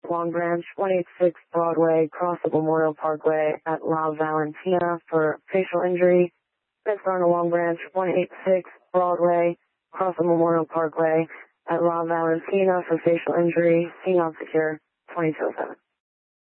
Long Branch, 186 Broadway, cross of Memorial Parkway at La Valentina for facial injury. Next on Long Branch, 186 Broadway, cross of Memorial Parkway at La Valentina for facial injury. Scene on secure, 2207.